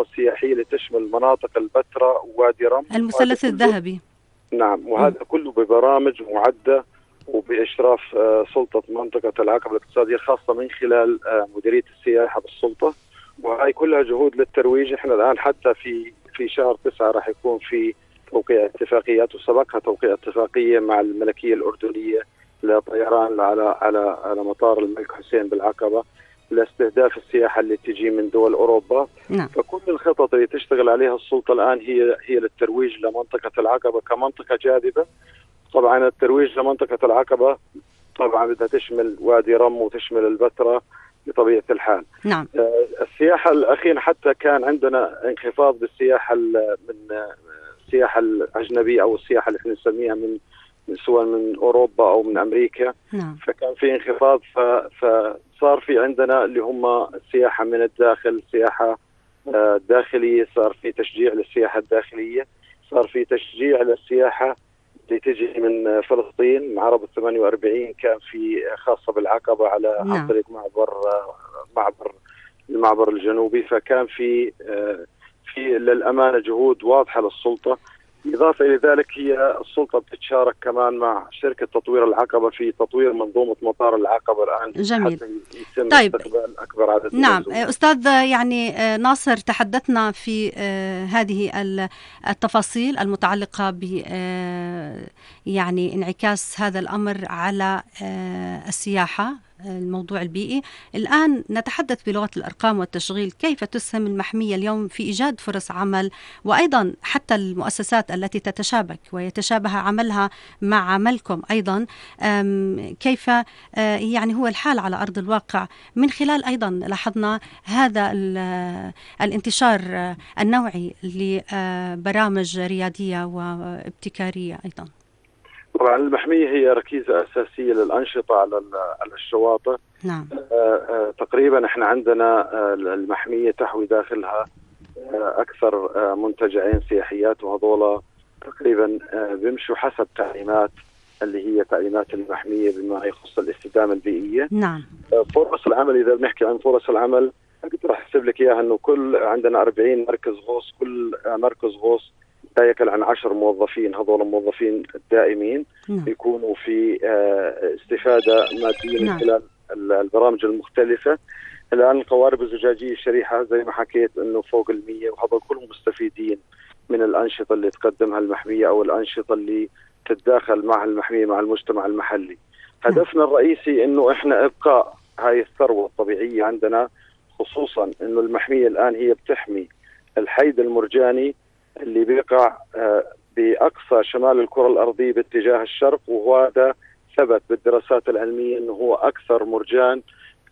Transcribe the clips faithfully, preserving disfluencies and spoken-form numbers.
المنظومة السياحية اللي تشمل مناطق البتراء ووادي رم المثلث الذهبي. نعم، وهذا م. كله ببرامج معدة وبإشراف سلطة منطقة العقبة الاقتصادية الخاصة من خلال مديرية السياحة بالسلطة، وهي كلها جهود للترويج. احنا الآن حتى في في شهر تسعة راح يكون في توقيع اتفاقيات، وسبقها توقيع اتفاقية مع الملكية الأردنية لطيران على على على مطار الملك حسين بالعقبة لاستهداف السياحة اللي تجي من دول أوروبا. نعم. فكل الخطط اللي تشتغل عليها السلطة الآن هي هي للترويج لمنطقة العقبة كمنطقة جاذبة. طبعا الترويج لمنطقة العقبة طبعا بدها تشمل وادي رم وتشمل البتراء بطبيعة الحال. نعم. السياحة الأخيرة حتى كان عندنا انخفاض بالسياحة من السياحة الأجنبية أو السياحة اللي احنا نسميها من سواء من أوروبا أو من أمريكا. نعم. فكان في انخفاض، فصار في عندنا اللي هم السياحة من الداخل، سياحة داخلية، صار في تشجيع للسياحة الداخلية، صار في تشجيع للسياحة اللي تجي من فلسطين. معرض الثمانية وأربعين كان في خاصة بالعقبة على نعم. عن طريق معبر معبر المعبر الجنوبي. فكان في في للأمانة جهود واضحة للسلطة. إضافة إلى ذلك هي السلطة بتتشارك كمان مع شركة تطوير العقبة في تطوير منظومة مطار العقبة الآن. جميل. حتى يتم طيب. استقبال أكبر عدد. نعم أستاذ يعني ناصر، تحدثنا في هذه التفاصيل المتعلقة ب يعني انعكاس هذا الأمر على السياحة، الموضوع البيئي. الآن نتحدث بلغة الأرقام والتشغيل، كيف تسهم المحمية اليوم في إيجاد فرص عمل، وأيضا حتى المؤسسات التي تتشابك ويتشابه عملها مع عملكم أيضا، كيف يعني هو الحال على أرض الواقع، من خلال أيضا لاحظنا هذا الانتشار النوعي لبرامج ريادية وابتكارية أيضا. طبعا المحمية هي ركيزة أساسية للأنشطة على على الشواطئ. نعم. آآ آآ تقريبا احنا عندنا المحمية تحوي داخلها أكثر منتجعين سياحيات، وهذولا تقريبا بيمشوا حسب تعليمات اللي هي تعليمات المحمية بما يخص الاستدامة البيئية. نعم. فرص العمل، إذا بنحكي عن فرص العمل أقدر أحسب لك إياها إنه كل عندنا أربعين مركز غوص، كل مركز غوص لا يقل عن عشر موظفين. هذول الموظفين الدائمين نعم. يكونوا في استفادة مادية من خلال البرامج المختلفة. الآن القوارب الزجاجية الشريحة زي ما حكيت إنه فوق المية، وهذول كلهم مستفيدين من الأنشطة اللي تقدمها المحمية أو الأنشطة اللي تتداخل مع المحمية مع المجتمع المحلي. هدفنا الرئيسي إنه إحنا إبقاء هاي الثروة الطبيعية عندنا، خصوصا إنه المحمية الآن هي بتحمي الحيد المرجاني اللي بيقع بأقصى شمال الكرة الأرضية باتجاه الشرق، وهذا ثبت بالدراسات العلمية أنه هو أكثر مرجان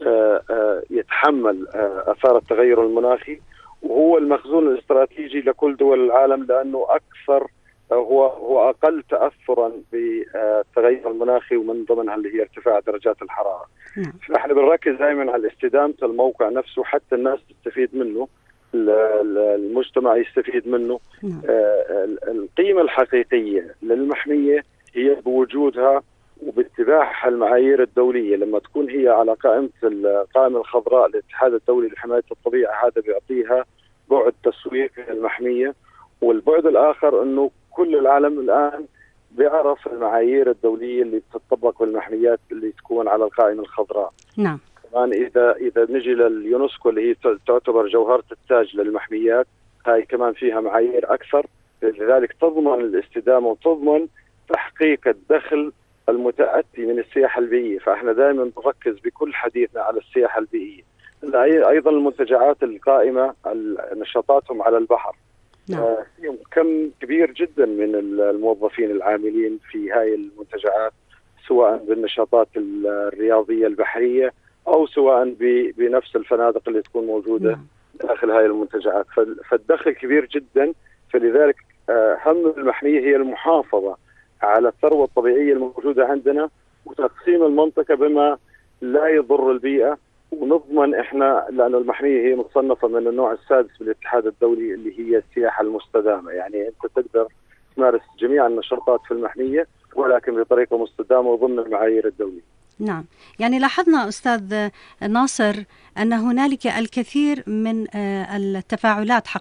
يتحمل آثار التغير المناخي، وهو المخزون الاستراتيجي لكل دول العالم، لأنه أكثر هو هو أقل تأثرا بالتغير المناخي، ومن ضمنها اللي هي ارتفاع درجات الحرارة. فإحنا بنركز دائما على استدامة الموقع نفسه حتى الناس تستفيد منه، المجتمع يستفيد منه. القيمة الحقيقية للمحمية هي بوجودها وباتباعها المعايير الدولية. لما تكون هي على قائمة القائمة الخضراء للاتحاد الدولي لحماية الطبيعة، هذا بيعطيها بعد تسويق للمحمية. والبعد الآخر أنه كل العالم الآن بيعرف المعايير الدولية اللي بتطبق بالمحميات اللي تكون على القائمة الخضراء. نعم. طبعا إذا إذا نجي لليونسكو اللي هي تعتبر جوهرة التاج للمحميات، هاي كمان فيها معايير أكثر، لذلك تضمن الاستدامة وتضمن تحقيق الدخل المتأتي من السياحة البيئية. فإحنا دائما نركز بكل حديثنا على السياحة البيئية. أيضا المنتجعات القائمة نشاطاتهم على البحر. نعم. فيهم كم كبير جدا من الموظفين العاملين في هاي المنتجعات، سواء بالنشاطات الرياضية البحرية أو سواء بنفس الفنادق اللي تكون موجودة نعم. داخل هاي المنتجعات. فالدخل كبير جدا. فلذلك هم المحمية هي المحافظة على الثروة الطبيعية الموجودة عندنا، وتقسيم المنطقة بما لا يضر البيئة، ونضمن إحنا، لأن المحمية هي مصنفة من النوع السادس بالاتحاد الدولي اللي هي السياحة المستدامة. يعني أنت تقدر تمارس جميع النشاطات في المحمية ولكن بطريقة مستدامة وضمن المعايير الدولية. نعم. يعني لاحظنا أستاذ ناصر أن هنالك الكثير من التفاعلات